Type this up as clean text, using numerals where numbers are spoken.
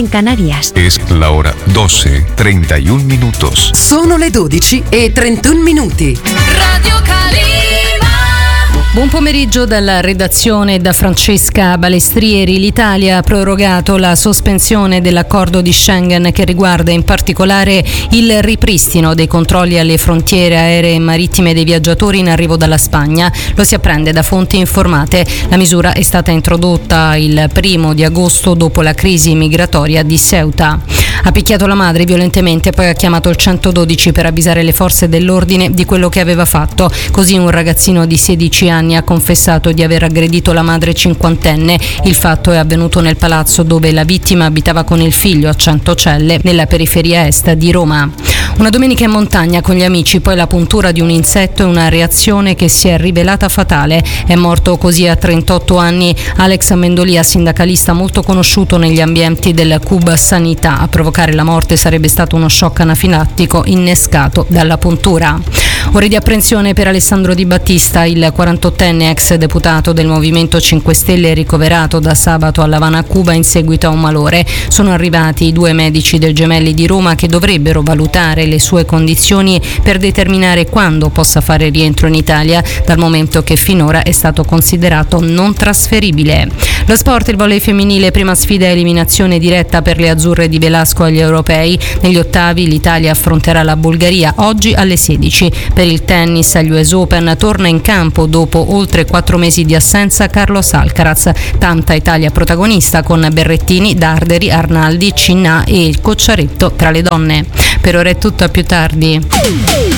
en Canarias. Es la hora 12:31 minutos. Sono le 12:31 minuti. Radio Calima. Buon pomeriggio dalla redazione da Francesca Balestrieri. L'Italia ha prorogato la sospensione dell'accordo di Schengen che riguarda in particolare il ripristino dei controlli alle frontiere aeree e marittime dei viaggiatori in arrivo dalla Spagna. Lo si apprende da fonti informate. La misura è stata introdotta il 1 di agosto dopo la crisi migratoria di Ceuta. Ha picchiato la madre violentemente, poi ha chiamato il 112 per avvisare le forze dell'ordine di quello che aveva fatto. Così un ragazzino di 16 anni ha confessato di aver aggredito la madre cinquantenne. Il fatto è avvenuto nel palazzo dove la vittima abitava con il figlio a Centocelle, nella periferia est di Roma. Una domenica in montagna con gli amici, poi la puntura di un insetto e una reazione che si è rivelata fatale. È morto così a 38 anni Alex Amendolia, sindacalista molto conosciuto negli ambienti del CUB Sanità. A provocare la morte sarebbe stato uno shock anafilattico innescato dalla puntura. Ore di apprensione per Alessandro Di Battista, il 48enne ex deputato del Movimento 5 Stelle ricoverato da sabato a La Habana, Cuba, in seguito a un malore. Sono arrivati i 2 medici del Gemelli di Roma che dovrebbero valutare le sue condizioni per determinare quando possa fare rientro in Italia, dal momento che finora è stato considerato non trasferibile. Lo sport, il volley femminile, prima sfida a eliminazione diretta per le azzurre di Velasco agli europei. Negli ottavi l'Italia affronterà la Bulgaria oggi alle 16. Per il tennis agli US Open torna in campo dopo oltre 4 mesi di assenza Carlos Alcaraz. Tanta Italia protagonista con Berrettini, Darderi, Arnaldi, Cinnà e Cocciaretto tra le donne. Per ora è tutto, a più tardi.